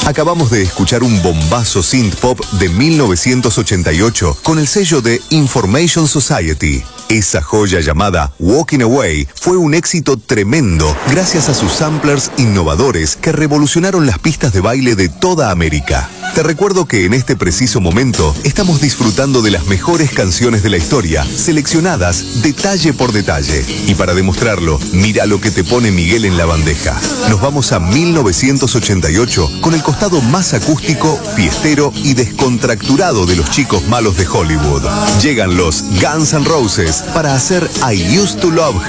Acabamos de escuchar un bombazo synth pop de 1988 con el sello de Information Society. Esa joya llamada Walking Away fue un éxito tremendo gracias a sus samplers innovadores que revolucionaron las pistas de baile de toda América. Te recuerdo que en este preciso momento estamos disfrutando de las mejores canciones de la historia, seleccionadas detalle por detalle. Y para demostrarlo, mira lo que te pone Miguel en la bandeja. Nos vamos a 1988 con el costado más acústico, fiestero y descontracturado de los chicos malos de Hollywood. Llegan los Guns N' Roses para hacer I Used to Love